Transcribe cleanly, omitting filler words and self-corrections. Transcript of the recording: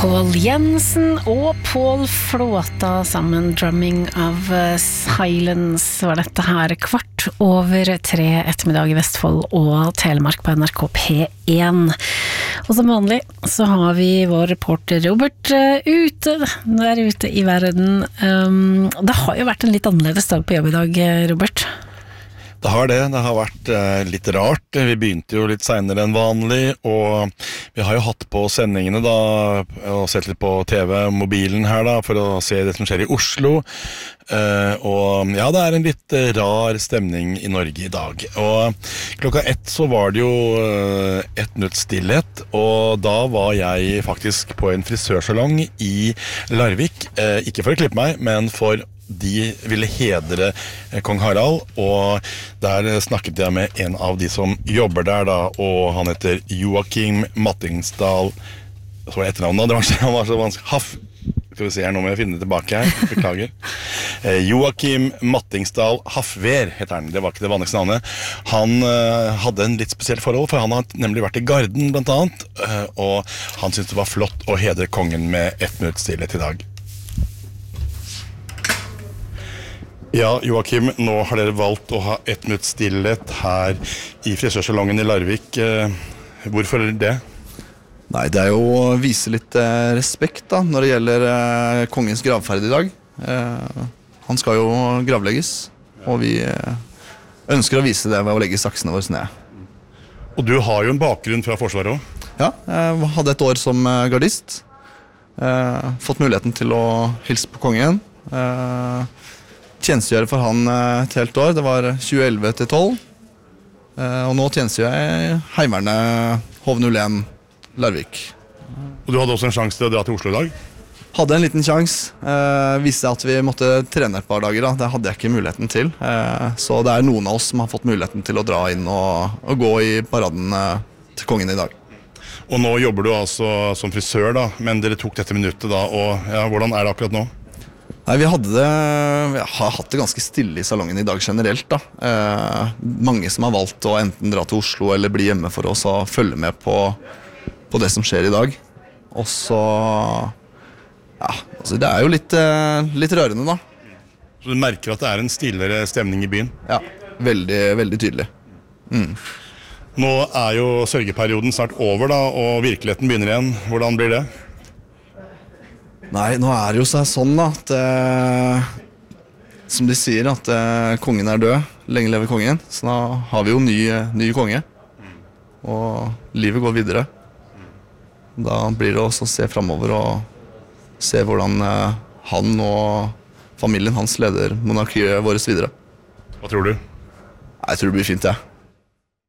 Pål Jensen og Pål Flåta sammen, Drumming of Silence var dette her 3:15 ettermiddag i Vestfold og Telemark på NRK P1. Og som vanlig så har vi vår reporter Robert der ute i verden. Det har jo vært en litt annerledes dag på jobb i dag, Robert. Det har vært litt rart. Vi begynte jo litt senere enn vanlig, og vi har jo hatt på sendingene da, og sett litt på TV, mobilen her da, for å se det som skjer i Oslo. Og ja, det er en litt rar stemning i Norge i dag. Og klokka 1 så var det jo 1 minutt stillhet, og da var jeg faktisk på en frisørsalong i Larvik. Ikke for å klippe meg, men for de ville hedre kong Harald, og der snakket jeg med en av de som jobber der da, og han heter Joakim Mattingsdal. Så var etternavnet, han var så vanskelig. Skal vi se her, nå må jeg finne det tilbake her, beklager. Joakim Mattingsdal Hafver heter han, det var ikke det vanligste navnet. Han hadde en litt spesiell forhold, for han har nemlig vært i Garden blant annet, og han syntes det var flott å hedre kongen med 1 minutt stillhet i dag. Ja, Joakim, nå har dere valgt å ha 1 minutt stillhet her i frisørsalongen i Larvik. Hvorfor det? Nei, det er jo å vise litt respekt da, når det gjelder kongens gravferd i dag. Han skal jo gravlegges, og vi ønsker å vise det ved å legge saksene våre ned. Og du har jo en bakgrunn fra Forsvaret også. Ja, jeg hadde et år som gardist. Fått muligheten til å hilse på kongen. Tjenestegjøre for han et helt år. Det var 2011 til 2012. Og nå tjenestegjør jeg Heimevernet HV01 Larvik. Og du hadde også en sjanse til å dra til Oslo i dag? Hadde en liten sjanse. Viste at vi måtte trene et par dager. Da. Det hadde jeg ikke muligheten til. Så det er noen av oss som har fått muligheten til å dra inn og gå i paraden til kongen i dag. Og nå jobber du altså som frisør da, men dere tok dette minuttet da, og ja, hvordan er det akkurat nå? Nei, vi har hatt det ganske stille i salongen i dag generelt da. Mange som har valgt å enten dra til Oslo eller bli hjemme for oss og følge med på det som skjer i dag. Og så, ja, altså det er jo litt rørende da. Så du merker at det er en stillere stemning i byen? Ja, veldig, veldig tydelig. Nå er jo sørgeperioden snart over da, og virkeligheten begynner igjen. Hvordan blir det? Nei, nå er det jo sånn da, at som de sier, at kongen er død, lenge lever kongen. Så da har vi jo ny konge, og livet går videre. Da blir det også å se fremover og se hvordan han og familien hans leder monarkiet vårt videre. Hva tror du? Nei, jeg tror det blir fint, ja.